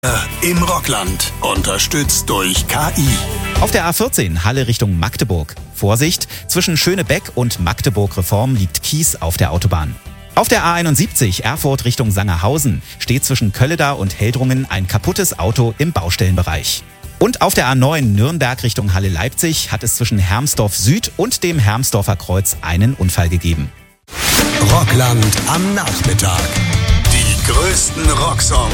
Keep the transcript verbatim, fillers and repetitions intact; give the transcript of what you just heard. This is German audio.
Im Rockland, unterstützt durch K I. Auf der A vierzehn Halle Richtung Magdeburg. Vorsicht, zwischen Schönebeck und Magdeburg-Reform liegt Kies auf der Autobahn. Auf der A einundsiebzig Erfurt Richtung Sangerhausen steht zwischen Kölleda und Heldrungen ein kaputtes Auto im Baustellenbereich. Und auf der A neun Nürnberg Richtung Halle Leipzig hat es zwischen Hermsdorf Süd und dem Hermsdorfer Kreuz einen Unfall gegeben. Rockland am Nachmittag. Die größten Rocksongs.